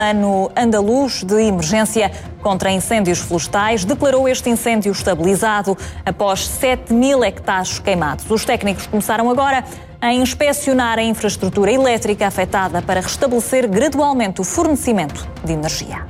Plano andaluz de emergência contra incêndios florestais declarou este incêndio estabilizado após 7.000 hectares queimados. Os técnicos começaram agora a inspecionar a infraestrutura elétrica afetada para restabelecer gradualmente o fornecimento de energia.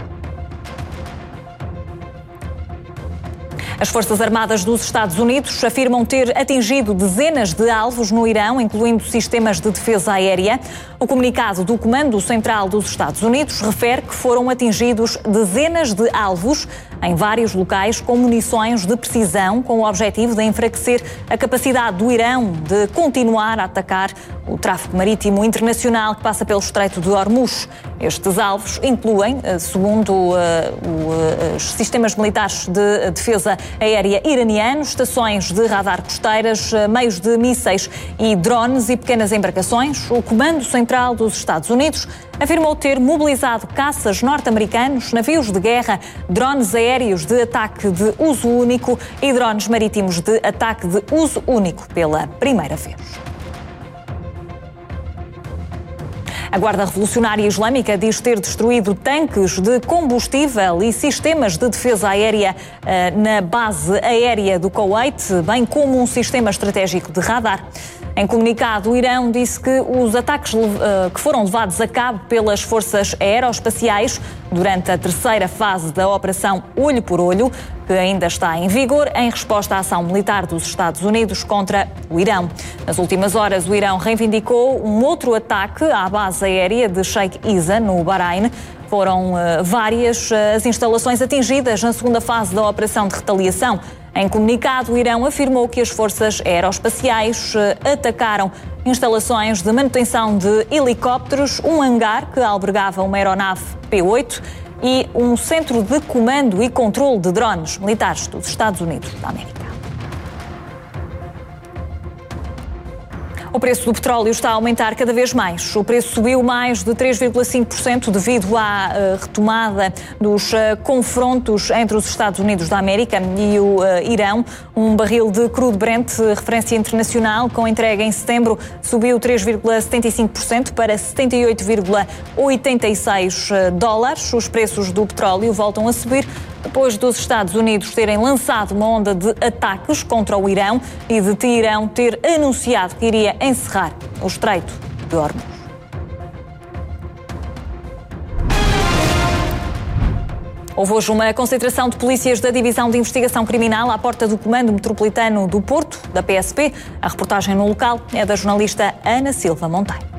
As Forças Armadas dos Estados Unidos afirmam ter atingido dezenas de alvos no Irão, incluindo sistemas de defesa aérea. O comunicado do Comando Central dos Estados Unidos refere que foram atingidos dezenas de alvos em vários locais com munições de precisão, com o objetivo de enfraquecer a capacidade do Irão de continuar a atacar o tráfego marítimo internacional que passa pelo Estreito de Hormuz. Estes alvos incluem, segundo os sistemas militares de defesa aérea iranianos, estações de radar costeiras, meios de mísseis e drones e pequenas embarcações. O Comando Central dos Estados Unidos afirmou ter mobilizado caças norte-americanos, navios de guerra, drones aéreos de ataque de uso único e drones marítimos de ataque de uso único pela primeira vez. A Guarda Revolucionária Islâmica diz ter destruído tanques de combustível e sistemas de defesa aérea na base aérea do Kuwait, bem como um sistema estratégico de radar. Em comunicado, o Irão disse que os ataques que foram levados a cabo pelas forças aeroespaciais durante a terceira fase da Operação Olho por Olho, que ainda está em vigor, em resposta à ação militar dos Estados Unidos contra o Irão. Nas últimas horas, o Irão reivindicou um outro ataque à base aérea de Sheikh Isa, no Bahrein. Foram várias as instalações atingidas na segunda fase da Operação de Retaliação. Em comunicado, o Irão afirmou que as forças aeroespaciais atacaram instalações de manutenção de helicópteros, um hangar que albergava uma aeronave P-8 e um centro de comando e controle de drones militares dos Estados Unidos da América. O preço do petróleo está a aumentar cada vez mais. O preço subiu mais de 3,5% devido à retomada dos confrontos entre os Estados Unidos da América e o Irão. Um barril de crudo Brent, referência internacional, com entrega em setembro, subiu 3,75% para 78,86 dólares. Os preços do petróleo voltam a subir depois dos Estados Unidos terem lançado uma onda de ataques contra o Irão e de Teherão ter anunciado que iria encerrar o Estreito de Hormuz. Houve hoje uma concentração de polícias da Divisão de Investigação Criminal à porta do Comando Metropolitano do Porto, da PSP. A reportagem no local é da jornalista Ana Silva Monteiro.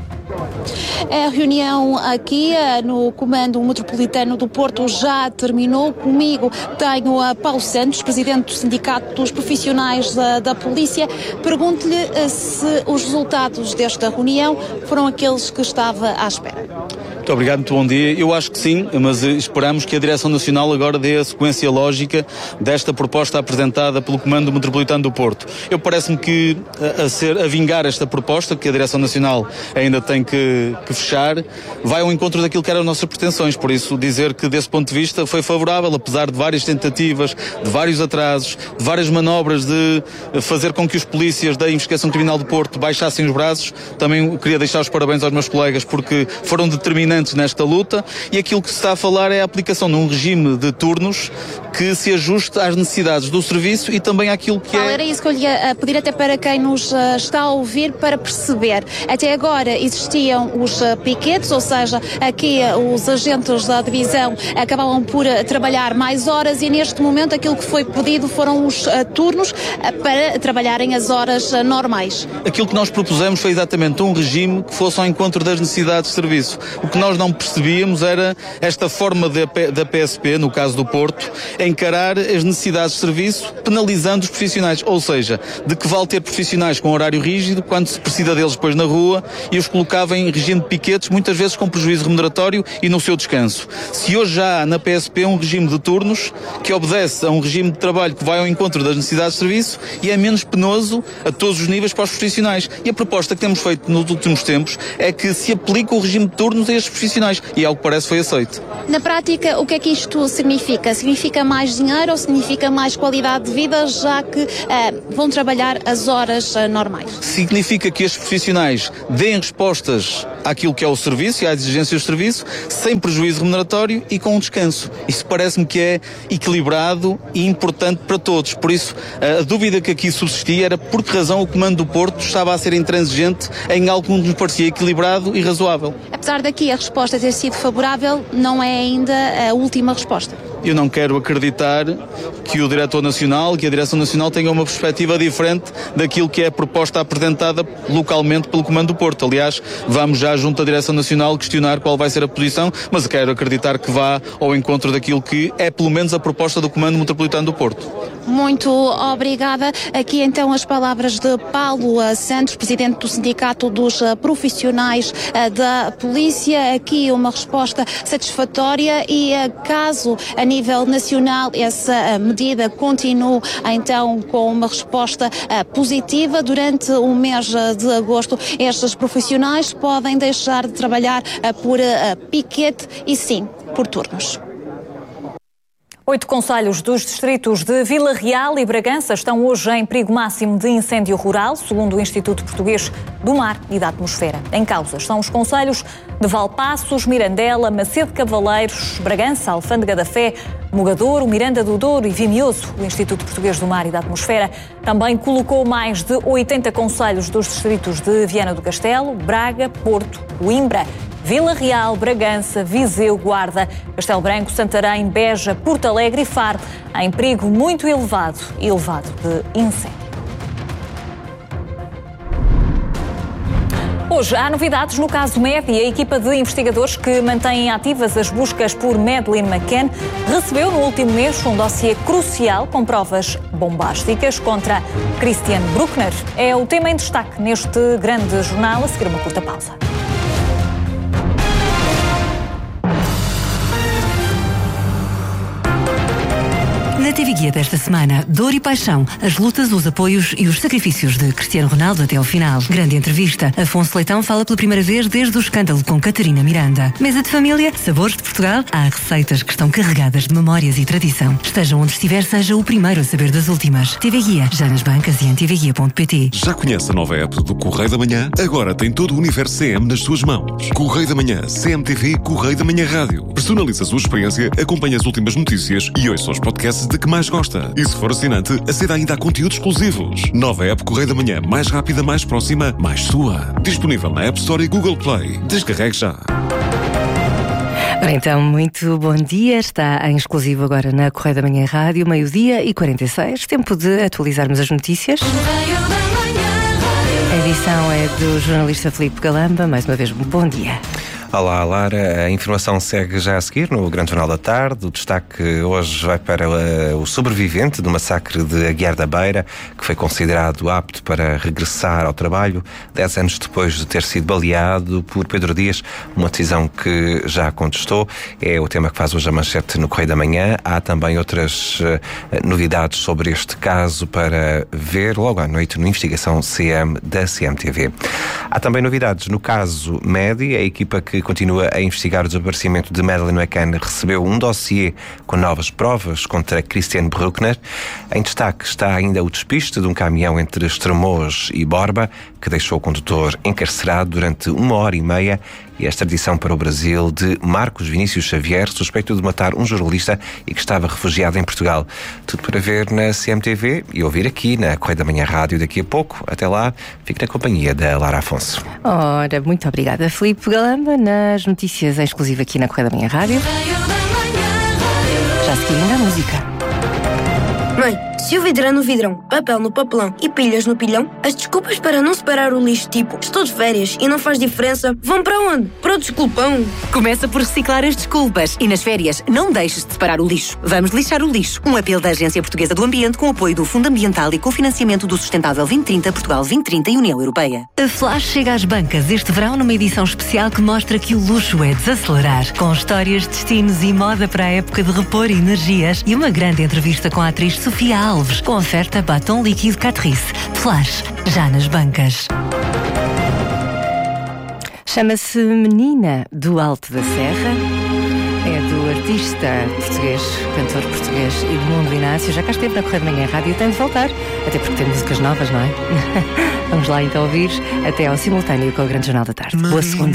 A reunião aqui no Comando Metropolitano do Porto já terminou. Comigo tenho a Paulo Santos, presidente do Sindicato dos Profissionais da Polícia. Pergunto-lhe se os resultados desta reunião foram aqueles que estava à espera. Muito obrigado, muito bom dia. Eu acho que sim, mas esperamos que a Direção Nacional agora dê a sequência lógica desta proposta apresentada pelo Comando Metropolitano do Porto. Eu parece-me que a vingar esta proposta, que a Direção Nacional ainda tem que fechar, vai ao encontro daquilo que eram as nossas pretensões. Por isso, dizer que desse ponto de vista foi favorável, apesar de várias tentativas, de vários atrasos, de várias manobras de fazer com que os polícias da Investigação Criminal do Porto baixassem os braços. Também queria deixar os parabéns aos meus colegas porque foram determinantes nesta luta, e aquilo que se está a falar é a aplicação de um regime de turnos que se ajuste às necessidades do serviço e também àquilo que Era isso que eu lhe ia pedir até para quem nos está a ouvir para perceber. Até agora existiam os piquetes, ou seja, aqui os agentes da divisão acabavam por trabalhar mais horas e neste momento aquilo que foi pedido foram os turnos para trabalharem as horas normais. Aquilo que nós propusemos foi exatamente um regime que fosse ao encontro das necessidades de serviço. O que nós não percebíamos era esta forma da PSP, no caso do Porto, encarar as necessidades de serviço penalizando os profissionais. Ou seja, de que vale ter profissionais com horário rígido quando se precisa deles depois na rua e os colocava em regime de piquetes, muitas vezes com prejuízo remuneratório e no seu descanso. Se hoje já há na PSP um regime de turnos que obedece a um regime de trabalho que vai ao encontro das necessidades de serviço e é menos penoso a todos os níveis para os profissionais. E a proposta que temos feito nos últimos tempos é que se aplique o regime de turnos a estes profissionais e algo que parece foi aceito. Na prática, o que é que isto significa? Significa mais dinheiro ou significa mais qualidade de vida, já que vão trabalhar as horas normais? Significa que estes profissionais deem resposta respostas àquilo que é o serviço e às exigências do serviço, sem prejuízo remuneratório e com um descanso. Isso parece-me que é equilibrado e importante para todos. Por isso, a dúvida que aqui subsistia era por que razão o Comando do Porto estava a ser intransigente em algo que nos parecia equilibrado e razoável. Apesar daqui a resposta ter sido favorável, não é ainda a última resposta. Eu não quero acreditar que o Diretor Nacional, que a Direção Nacional tenha uma perspectiva diferente daquilo que é a proposta apresentada localmente pelo Comando do Porto. Aliás, vamos já junto à Direção Nacional questionar qual vai ser a posição, mas quero acreditar que vá ao encontro daquilo que é pelo menos a proposta do Comando Metropolitano do Porto. Muito obrigada. Aqui então as palavras de Paulo Santos, presidente do Sindicato dos Profissionais da Polícia. Aqui uma resposta satisfatória e caso a nível nacional essa medida continue então com uma resposta positiva, durante o mês de agosto estes profissionais podem deixar de trabalhar por piquete e sim por turnos. 8 concelhos dos distritos de Vila Real e Bragança estão hoje em perigo máximo de incêndio rural, segundo o Instituto Português do Mar e da Atmosfera. Em causa estão os concelhos de Valpaços, Mirandela, Macedo Cavaleiros, Bragança, Alfândega da Fé, Mogadouro, Miranda do Douro e Vimioso. O Instituto Português do Mar e da Atmosfera também colocou mais de 80 concelhos dos distritos de Viana do Castelo, Braga, Porto, Coimbra, Vila Real, Bragança, Viseu, Guarda, Castelo Branco, Santarém, Beja, Porto Alegre e Faro em perigo muito elevado de incêndio. Hoje há novidades no caso Medi. A equipa de investigadores que mantém ativas as buscas por Madeleine McCann recebeu no último mês um dossiê crucial com provas bombásticas contra Christian Bruckner. É o tema em destaque neste grande jornal. A seguir uma curta pausa. Na TV Guia desta semana, Dor e Paixão, as lutas, os apoios e os sacrifícios de Cristiano Ronaldo até ao final. Grande entrevista. Afonso Leitão fala pela primeira vez desde o escândalo com Catarina Miranda. Mesa de família, sabores de Portugal, há receitas que estão carregadas de memórias e tradição. Esteja onde estiver, seja o primeiro a saber das últimas. TV Guia, já nas bancas e em tvguia.pt. Já conhece a nova app do Correio da Manhã? Agora tem todo o universo CM nas suas mãos. Correio da Manhã, CMTV, Correio da Manhã Rádio. Personaliza a sua experiência, acompanha as últimas notícias e ouça os podcasts de que mais gosta. E se for assinante, aceda ainda a conteúdos exclusivos. Nova app Correio da Manhã, mais rápida, mais próxima, mais sua. Disponível na App Store e Google Play. Descarregue já. Ora então, muito bom dia. Está em exclusivo agora na Correio da Manhã Rádio, 12h46. Tempo de atualizarmos as notícias. A edição é do jornalista Filipe Galamba. Mais uma vez, bom dia. Olá, Lara. A informação segue já a seguir no Grande Jornal da Tarde. O destaque hoje vai para o sobrevivente do massacre de Aguiar da Beira, que foi considerado apto para regressar ao trabalho 10 anos depois de ter sido baleado por Pedro Dias, uma decisão que já contestou. É o tema que faz hoje a manchete no Correio da Manhã. Há também outras novidades sobre este caso para ver logo à noite no Investigação CM da CMTV. Há também novidades no caso Medi. A equipa que continua a investigar o desaparecimento de Madeleine McCann recebeu um dossiê com novas provas contra Christian Bruckner. Em destaque está ainda o despiste de um caminhão entre Estremoz e Borba, que deixou o condutor encarcerado durante 1h30, e a extradição para o Brasil de Marcos Vinícius Xavier, suspeito de matar um jornalista e que estava refugiado em Portugal. Tudo para ver na CMTV e ouvir aqui na Correio da Manhã Rádio daqui a pouco. Até lá, fique na companhia da Lara Afonso. Ora, muito obrigada, Filipe Galamba, nas notícias em exclusivo aqui na Correio da Manhã Rádio. Já seguindo a música. Mãe, se o vidro é no vidrão, papel no papelão e pilhas no pilhão, as desculpas para não separar o lixo, tipo estou de férias e não faz diferença, vão para onde? Para o desculpão. Começa por reciclar as desculpas e nas férias não deixes de separar o lixo. Vamos lixar o lixo. Um apelo da Agência Portuguesa do Ambiente com apoio do Fundo Ambiental e cofinanciamento do Sustentável 2030, Portugal 2030 e União Europeia. A Flash chega às bancas este verão numa edição especial que mostra que o luxo é desacelerar, com histórias, destinos e moda para a época de repor energias e uma grande entrevista com a atriz Sofia Alves, com oferta batom líquido Catrice. Flash, já nas bancas. Chama-se Menina do Alto da Serra É do artista português, cantor português Edmundo Inácio. Já cá esteve na Correio da Manhã Rádio e tem de voltar, até porque tem músicas novas, não é? Vamos lá então ouvir até ao simultâneo com o Grande Jornal da Tarde. Boa segunda.